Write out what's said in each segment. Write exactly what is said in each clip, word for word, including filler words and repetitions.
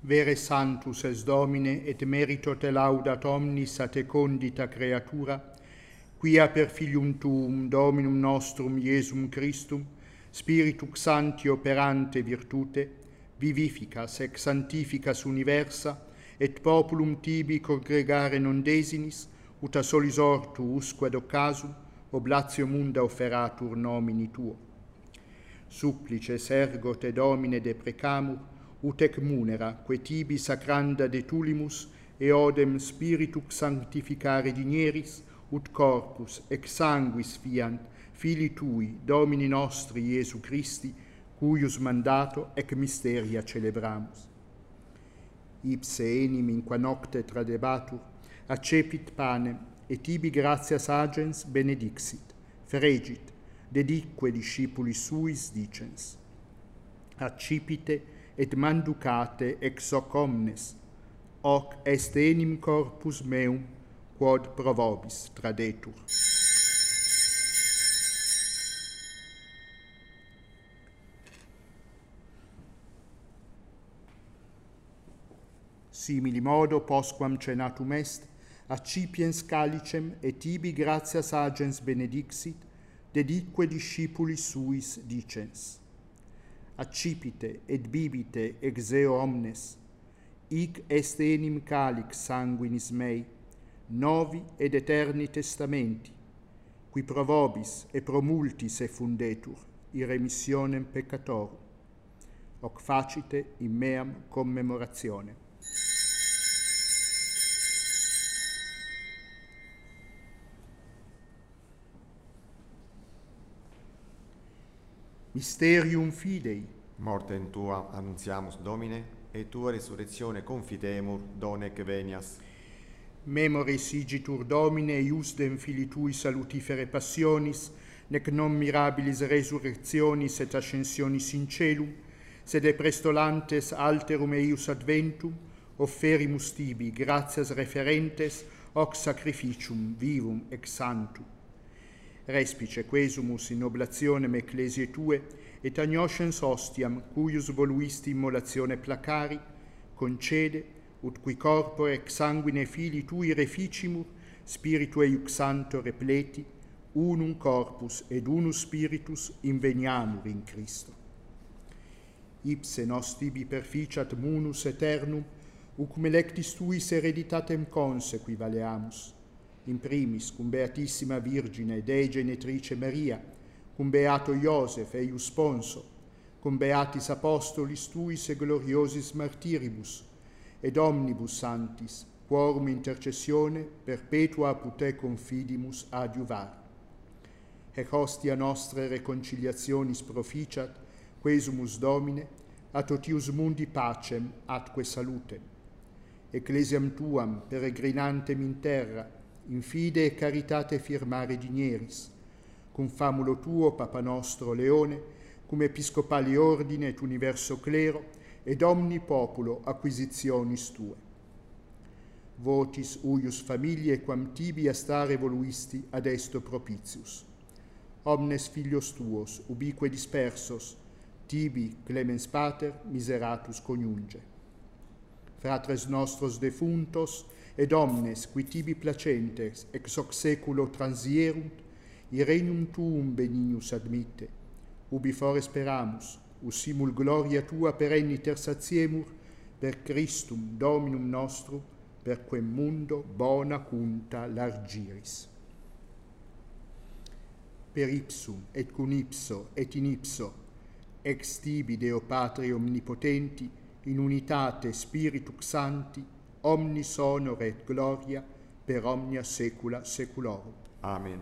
Vere sanctus es Domine, et merito te laudat omnis a te condita creatura, quia per filium tuum, Dominum nostrum, Iesum Christum, Spiritus Sancti operante virtute, vivificas ex sanctificas universa, et populum tibi congregare non desinis, ut a solis ortu usque ad occasum, oblatio munda offeratur nomini tuo. Supplices ergo te Domine deprecamur, ut ec munera, que tibi sacranda de tulimus, eodem spiritus sanctificare digneris, ut corpus ex sanguis fiant, Filii tui, Domini nostri Iesu Christi, cuius mandato ec mysteria celebramus. Ipse enim in qua nocte tradebatur, accepit panem, et tibi gratias agens benedixit, fregit, dedique discipulis suis dicens. Accipite et manducate ex hoc omnes, hoc est enim corpus meum, quod pro vobis tradetur. Simili modo, posquam cenatum est, accipiens calicem et tibi gratias agens benedixit, dedique discipulis suis dicens. Accipite et bibite ex eo omnes, hic est enim calix sanguinis mei, novi ed eterni testamenti, qui pro vobis e pro multis effundetur, in remissionem peccatorum. Hoc facite in meam commemorazione. Mysterium Fidei. Mortem tua annunziamus, Domine, et tua resurrectione confitemur, donec venias. Memoris igitur Domine iusdem Filii tui salutifere passionis, nec non mirabilis resurrectionis et ascensionis in celum, sed e prestolantes alterum eius adventum, offerimus tibi gratias referentes hoc sacrificium vivum ex santum. Respice quesumus in oblationem ecclesiae tue, et agnoscens ostiam, cuius voluisti immolatione placari, concede, ut qui corpore ex sanguine Filii tui reficimur, spiritu eius santo repleti, unum corpus ed unus spiritus inveniamur in Christo. Ipse nos tibi perficiat munus eternum, ucum electis tuis hereditatem consequi valeamus, in primis cum Beatissima Virgine Dei Genetrice Maria, cum Beato Iosef eius sponso, cum Beatis Apostolis tuis e gloriosis martiribus, ed omnibus santis, quorum intercessione perpetua apud te confidimus adiuvar. Ec hostia nostre reconciliationis proficiat, quesumus Domine, a totius mundi pacem atque salutem. Ecclesiam tuam peregrinantem in terra, in fide e caritate firmare digneris, cum famulo tuo, Papa nostro Leone, cum episcopali ordine et universo clero, ed omni populo acquisitionis tue. Votis uius familiae quam tibi a stare voluisti ad esto propitius. Omnes filios tuos, ubique dispersos, tibi, clemens pater, miseratus coniunge. Fratres nostros defuntos, ed omnes qui tibi placentes ex hoc seculo transierunt, i regnum tuum benignus admitte, ubi fore speramus, us simul gloria tua perenniter satiemur, per Christum Dominum nostrum, per quem mundo bona cunta largiris. Per ipsum et cum ipso et in ipso, ex tibi Deo Patri omnipotenti, in unitate Spiritus Sancti, omnis honor et gloria per omnia saecula saeculorum. Amen.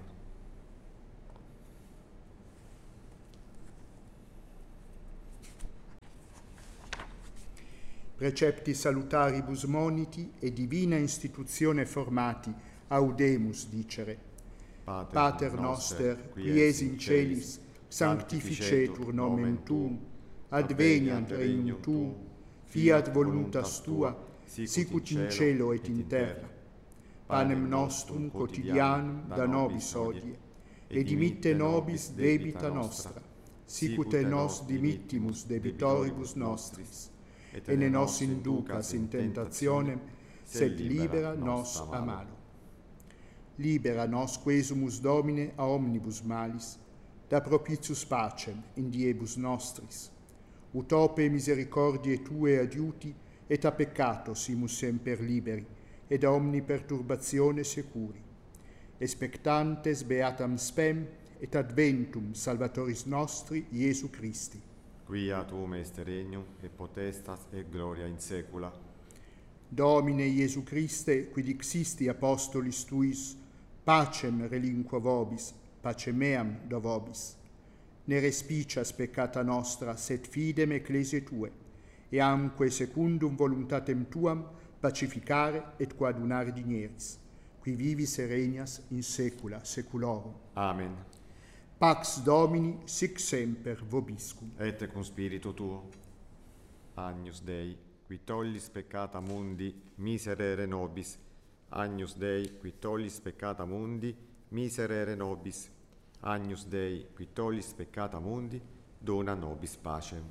Precepti salutaribus moniti e divina institutione formati, audemus dicere. Pater, Pater noster, qui es in celis, sanctificetur nomen tuum, adveniat regnum tuum, fiat voluntas tua, sicut in cielo et in terra. Panem nostrum quotidianum da nobis hodie, et dimitte nobis debita nostra, sicut et nos dimittimus debitoribus nostris, e ne nos inducas in tentazione, sed libera nos a malo. Libera nos quesumus Domine a omnibus malis, da propitius pacem in diebus nostris, ut ope misericordiae Tue adiuti, et a peccato simus semper liberi, et a omni perturbazione securi. Expectantes beatam spem, et adventum Salvatoris nostri, Iesu Christi. Quia tuum est regnum, et potestas, et gloria in saecula. Domine Iesu Christe, qui dixisti apostolis Tuis, pacem relinqua vobis, pacem meam do vobis. Ne respicias peccata nostra, sed fidem ecclesiae Tue, e amque secundum voluntatem Tuam pacificare et coadunare digneris, qui vivis e regnas in saecula saeculorum. Amen. Pax Domini sic semper vobiscum. Et cum spiritu tuo. Agnus Dei, qui tollis peccata mundi, miserere nobis. Agnus Dei, qui tollis peccata mundi, miserere nobis. Agnus Dei, qui tollis peccata mundi, dona nobis pacem.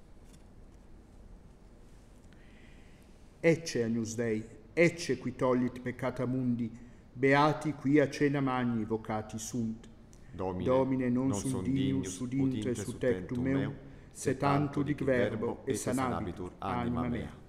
Ecce Agnus Dei, ecce qui tollit peccata mundi, beati qui a cena magni vocati sunt. Domine, Domine non, non sunt sunt dignus dignus ud intre ut su tectum meum, se tanto dic verbo e sanabitur anima mea.